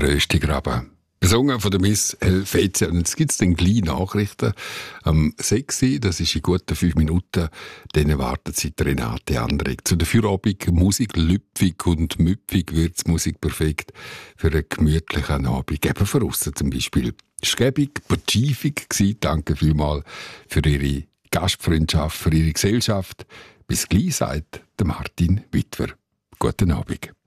Röstigraben. Besungen von der Miss Helvetia. Und jetzt gibt es dann gleich Nachrichten am 6 Uhr, das ist in guten 5 Minuten. Dann wartet sie Renate Andrek. Zu der Feierabend Musik lüpfig und müpfig wird die Musik perfekt für einen gemütlichen Abend. Eben für aussen zum Beispiel. Es war vertiefig gewesen. Danke vielmals für Ihre Gastfreundschaft, für Ihre Gesellschaft. Bis gleich, sagt der Martin Wittwer. Guten Abend.